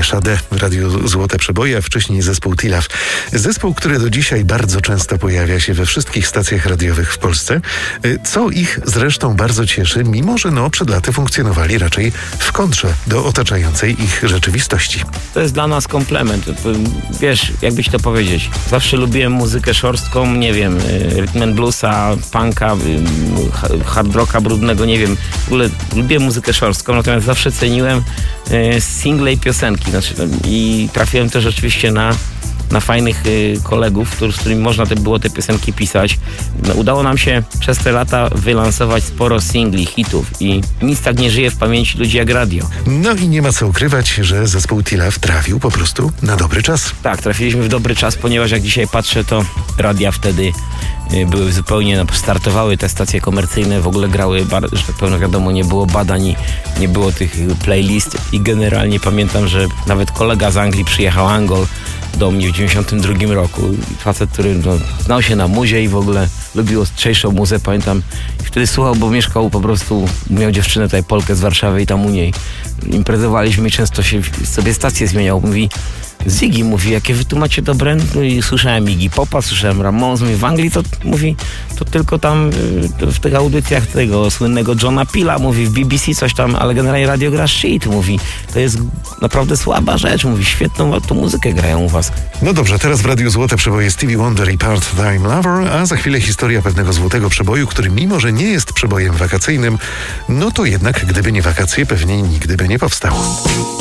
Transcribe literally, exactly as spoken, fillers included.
Klawisza D w Radiu Złote Przeboje, a wcześniej zespół Tilaf. Zespół, który do dzisiaj bardzo często pojawia się we wszystkich stacjach radiowych w Polsce, co ich zresztą bardzo cieszy, mimo że no, przed laty funkcjonowali raczej w kontrze do otaczającej ich rzeczywistości. To jest dla nas komplement. Wiesz, jakbyś to powiedzieć. Zawsze lubiłem muzykę szorstką, nie wiem, rhythm and bluesa, punka, hard rocka brudnego, nie wiem. W ogóle lubię muzykę szorstką, natomiast zawsze ceniłem single i piosenki. Znaczy, i trafiłem też oczywiście na, na fajnych kolegów, który, z którymi można te, było te piosenki pisać. No, udało nam się przez te lata wylansować sporo singli, hitów i nic tak nie żyje w pamięci ludzi jak radio. No i nie ma co ukrywać, że zespół Tilaf trafił po prostu na dobry czas. Tak, trafiliśmy w dobry czas, ponieważ jak dzisiaj patrzę, to radia wtedy były zupełnie, no, startowały te stacje komercyjne, w ogóle grały, że tak powiem, wiadomo, nie było badań, nie było tych playlist i generalnie pamiętam, że nawet kolega z Anglii przyjechał, Angol, do mnie w dziewięćdziesiątym drugim roku. Facet, który no, znał się na muzie i w ogóle lubił ostrzejszą muzę, pamiętam. I wtedy słuchał, bo mieszkał po prostu, miał dziewczynę tutaj, Polkę z Warszawy i tam u niej imprezowaliśmy i często się sobie stację zmieniał. Mówi, Ziggy, mówi, jakie wy tu macie dobre? No i słyszałem Iggy Popa, słyszałem Ramones, mówi, w Anglii to, mówi, to tylko tam w tych audycjach tego słynnego Johna Pilla, mówi, w B B C coś tam, ale generalnie radio gra shit, mówi, to jest naprawdę słaba rzecz, mówi, świetną tą muzykę grają u was. No dobrze, teraz w Radiu Złote Przeboje Stevie Wonder i Part-Time Lover, a za chwilę historia pewnego złotego przeboju, który mimo, że nie jest przebojem wakacyjnym, no to jednak, gdyby nie wakacje, pewnie nigdy by nie powstał.